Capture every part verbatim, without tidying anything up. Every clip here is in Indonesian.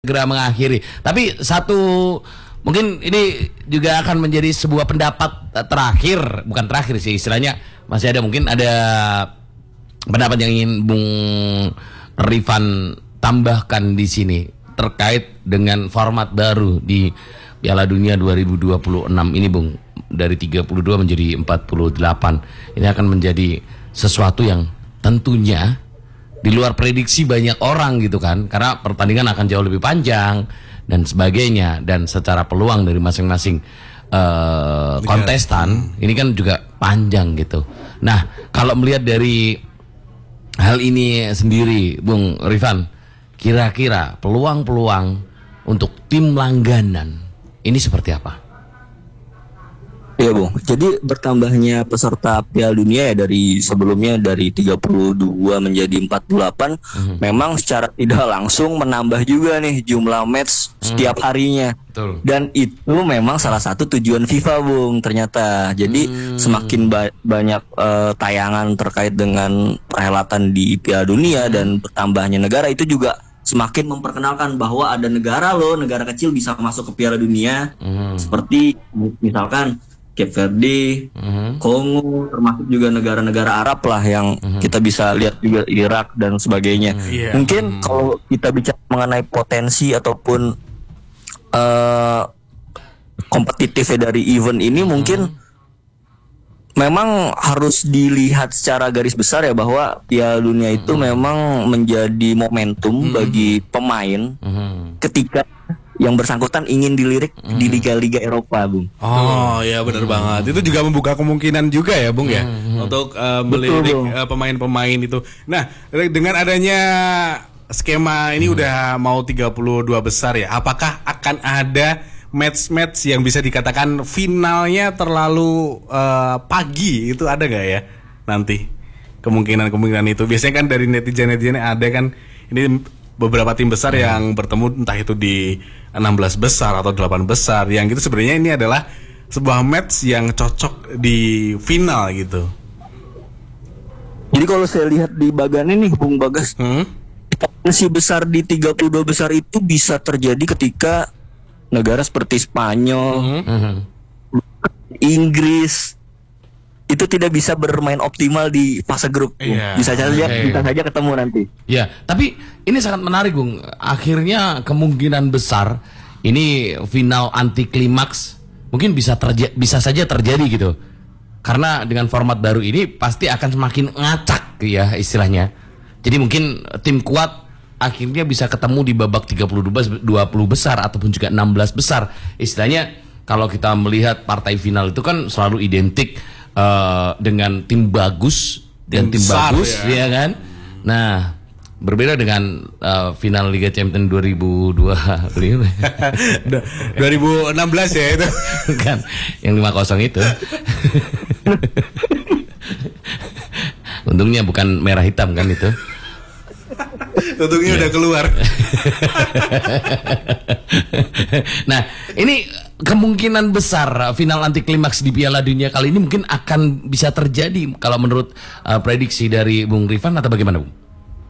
segera mengakhiri. Tapi satu mungkin ini juga akan menjadi sebuah pendapat terakhir, bukan terakhir sih istilahnya, masih ada mungkin ada pendapat yang ingin Bung Rifan tambahkan di sini terkait dengan format baru di Piala Dunia dua ribu dua puluh enam ini, Bung, dari tiga puluh dua menjadi empat puluh delapan. Ini akan menjadi sesuatu yang tentunya di luar prediksi banyak orang gitu kan, karena pertandingan akan jauh lebih panjang dan sebagainya, dan secara peluang dari masing-masing uh, kontestan ini kan juga panjang gitu. Nah, kalau melihat dari hal ini sendiri, Bung Rifan, kira-kira peluang-peluang untuk tim langganan ini seperti apa? Iya, Bung. Jadi bertambahnya peserta Piala Dunia ya dari sebelumnya dari tiga puluh dua menjadi empat puluh delapan, mm-hmm. memang secara tidak langsung menambah juga nih jumlah match mm. setiap harinya. Betul. Dan itu memang salah satu tujuan FIFA, Bung, ternyata. Jadi mm. semakin ba- banyak uh, tayangan terkait dengan perhelatan di Piala Dunia mm. dan bertambahnya negara itu juga semakin memperkenalkan bahwa ada negara loh, negara kecil bisa masuk ke Piala Dunia. Mm. Seperti misalkan Cape Verde, uh-huh. Kongo, termasuk juga negara-negara Arab lah yang uh-huh. kita bisa lihat juga Irak dan sebagainya. Uh-huh. Yeah. Mungkin uh-huh. kalau kita bicara mengenai potensi ataupun uh, kompetitifnya dari event ini, uh-huh. mungkin memang harus dilihat secara garis besar ya, bahwa Piala Dunia itu uh-huh. memang menjadi momentum uh-huh. bagi pemain uh-huh. ketika yang bersangkutan ingin dilirik mm. di liga-liga Eropa, Bung. Oh ya, benar mm. banget. Itu juga membuka kemungkinan juga ya, Bung, ya, mm. untuk uh, melirik uh, pemain-pemain itu. Nah, dengan adanya skema ini mm. udah mau tiga puluh dua besar ya, apakah akan ada match-match yang bisa dikatakan finalnya terlalu uh, pagi? Itu ada gak ya nanti kemungkinan-kemungkinan itu? Biasanya kan dari netizen-netizen ada kan, ini beberapa tim besar hmm. yang bertemu entah itu di enam belas besar atau delapan besar, yang gitu sebenarnya ini adalah sebuah match yang cocok di final gitu. Jadi kalau saya lihat di bagan ini, Bung Bagas, hmm? potensi besar di tiga puluh dua besar itu bisa terjadi ketika negara seperti Spanyol, hmm. Inggris itu tidak bisa bermain optimal di fase grup. Yeah. Bisa saja okay. bisa saja ketemu nanti. Ya, tapi ini sangat menarik, Bung. Akhirnya kemungkinan besar ini final anti klimaks mungkin bisa terja- bisa saja terjadi gitu. Karena dengan format baru ini pasti akan semakin ngacak ya istilahnya. Jadi mungkin tim kuat akhirnya bisa ketemu di babak tiga puluh dua puluh besar ataupun juga enam belas besar. Istilahnya kalau kita melihat partai final itu kan selalu identik Uh, dengan tim bagus dan tim, tim bagus, ya. ya kan. Nah, berbeda dengan uh, final Liga Champions dua ribu dua puluh dua ribu enam belas ya itu kan, yang lima kosong itu. Untungnya bukan merah hitam kan itu. Untungnya udah keluar. Nah, ini kemungkinan besar final anti klimaks di Piala Dunia kali ini mungkin akan bisa terjadi kalau menurut uh, prediksi dari Bung Rifan, atau bagaimana, Bung?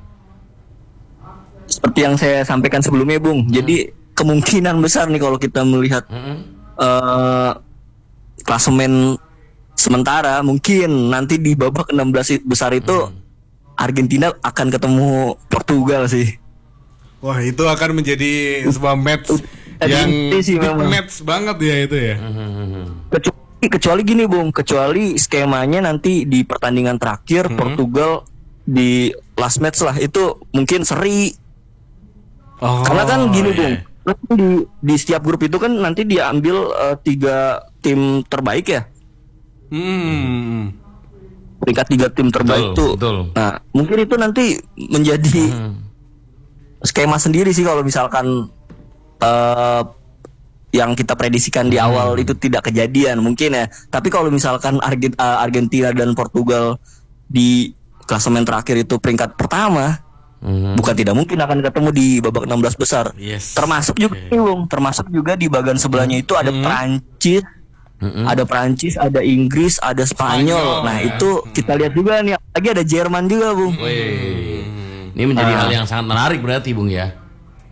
Seperti yang saya sampaikan sebelumnya, Bung. Hmm. Jadi kemungkinan besar nih kalau kita melihat hmm. uh, klasemen sementara, mungkin nanti di babak enam belas besar itu hmm. Argentina akan ketemu Portugal sih. Wah, itu akan menjadi sebuah match yang big match banget ya itu ya. Kecuali, kecuali gini, Bung, kecuali skemanya nanti di pertandingan terakhir hmm. Portugal di last match lah, itu mungkin seri. Oh, karena kan gini, yeah. Bung, di di setiap grup itu kan nanti dia ambil uh, tiga tim terbaik ya. Hmm. Peringkat tiga tim terbaik tuh. Nah, mungkin itu nanti menjadi hmm. skema sendiri sih kalau misalkan Uh, yang kita prediksikan di awal hmm. itu tidak kejadian mungkin ya. Tapi kalau misalkan Argent- uh, Argentina dan Portugal di klasemen terakhir itu peringkat pertama, hmm. bukan tidak mungkin akan ketemu di babak enam belas besar. Yes. Termasuk juga okay. Bung, termasuk juga di bagian sebelahnya itu ada hmm. Prancis, hmm. ada Prancis, ada Inggris, ada Spanyol. Spanyol nah, ya. Itu kita lihat juga nih. Lagi ada Jerman juga, Bung. Wih. Ini menjadi uh. hal yang sangat menarik berarti, Bung, ya.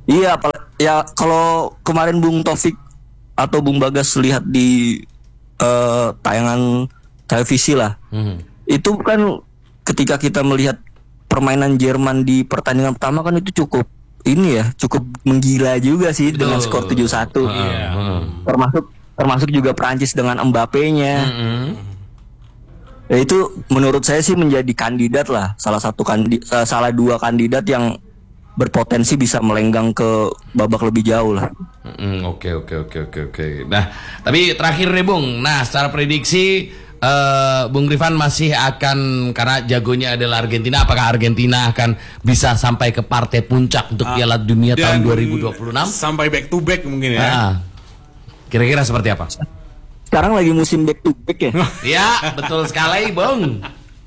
Iya, ya kalau kemarin Bung Taufik atau Bung Bagas lihat di uh, tayangan televisi lah, hmm. itu kan ketika kita melihat permainan Jerman di pertandingan pertama kan itu cukup ini ya, cukup menggila juga sih. Betul. Dengan skor tujuh satu. Yeah. Hmm. Termasuk termasuk juga Prancis dengan Mbappe-nya. Hmm. Ya itu menurut saya sih menjadi kandidat lah, salah satu kandidat, salah dua kandidat yang berpotensi bisa melenggang ke babak lebih jauh lah. Oke oke oke oke oke. Nah, tapi terakhir nih Bung. Nah, secara prediksi uh, Bung Rifan masih akan, karena jagonya adalah Argentina, apakah Argentina akan bisa sampai ke partai puncak untuk ah, Piala Dunia tahun dua ribu dua puluh enam? Sampai back to back mungkin ya. Nah, kira-kira seperti apa? Sekarang lagi musim back to back ya. Ya, betul sekali, Bung.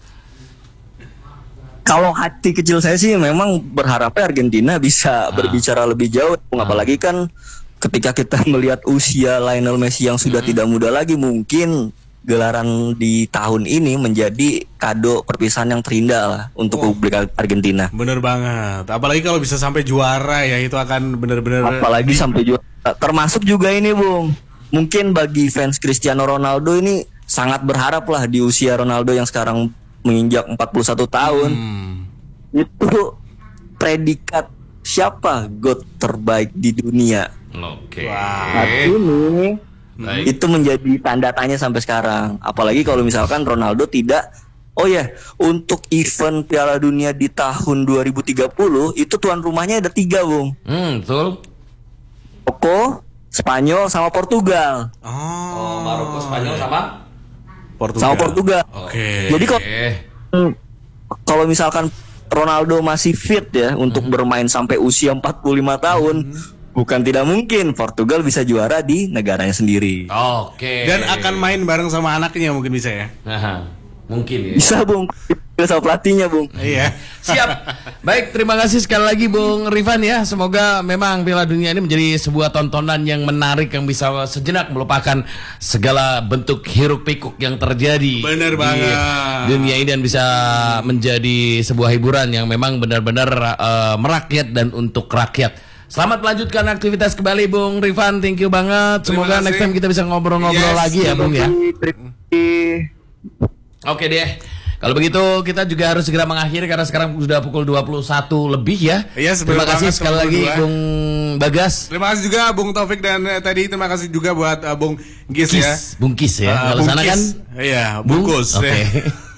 Kalau hati kecil saya sih memang berharapnya Argentina bisa ah. berbicara lebih jauh, ah. apalagi kan ketika kita melihat usia Lionel Messi yang sudah mm-hmm. tidak muda lagi, mungkin gelaran di tahun ini menjadi kado perpisahan yang terindah lah untuk oh. publik Argentina. Bener banget, apalagi kalau bisa sampai juara ya, itu akan bener-bener. Apalagi di... sampai juara, termasuk juga ini Bung, mungkin bagi fans Cristiano Ronaldo ini sangat berharap lah di usia Ronaldo yang sekarang menginjak empat puluh satu tahun. Hmm. Itu predikat siapa GOAT terbaik di dunia. Oke. Okay. Saat ini Baik. itu menjadi tanda tanya sampai sekarang. Apalagi kalau misalkan Ronaldo tidak. Oh ya, yeah, untuk event Piala Dunia di tahun dua ribu tiga puluh itu tuan rumahnya ada tiga, Bung. Hmm, betul. Maroko, Spanyol sama Portugal. Oh, oh Maroko, Spanyol sama Portugal. Sama Portugal. Oke. Okay. Jadi kalau hmm, kalau misalkan Ronaldo masih fit ya untuk hmm. bermain sampai usia empat puluh lima tahun, hmm. bukan tidak mungkin Portugal bisa juara di negaranya sendiri. Oke. Okay. Dan akan main bareng sama anaknya mungkin bisa ya. Aha. Mungkin ya. Bisa Bung. Sama pelatihnya Bung. Iya. Siap. Baik, terima kasih sekali lagi Bung Rifan ya. Semoga memang Piala Dunia ini menjadi sebuah tontonan yang menarik, yang bisa sejenak melupakan segala bentuk hiruk pikuk yang terjadi. Benar banget. Dunia ini, dan bisa menjadi sebuah hiburan yang memang benar-benar uh, merakyat dan untuk rakyat. Selamat melanjutkan aktivitas kembali Bung Rifan. Thank you banget. Semoga next time kita bisa ngobrol-ngobrol yes, lagi ya Bung ya. Oke deh. Kalau begitu kita juga harus segera mengakhiri karena sekarang sudah pukul dua puluh satu lebih ya. Yes, terima kasih sekali lagi berdua. Bung Bagas. Terima kasih juga Bung Taufik, dan uh, tadi terima kasih juga buat uh, Bung Gis, Gis ya. Bung Gis ya. Uh, Kalau sana kan iya, bungkus. Oke. Okay.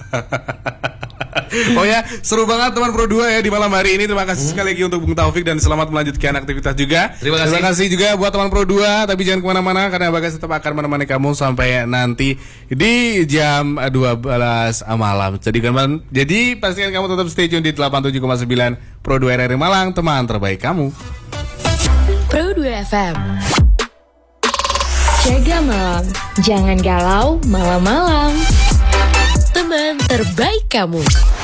Oh ya, seru banget teman Pro dua ya di malam hari ini. Terima kasih hmm. sekali lagi untuk Bung Taufik, dan selamat melanjutkan aktivitas juga. Terima kasih. Terima kasih juga buat teman Pro dua, tapi jangan kemana-mana karena Bagas tetap akan menemani kamu sampai nanti di jam dua belas malam. Jadi kan, jadi pastikan kamu tetap stay tune di delapan puluh tujuh koma sembilan Pro dua R R I Malang, teman terbaik kamu. Pro dua F M. Jaga malam, jangan galau malam-malam. Teman terbaik kamu.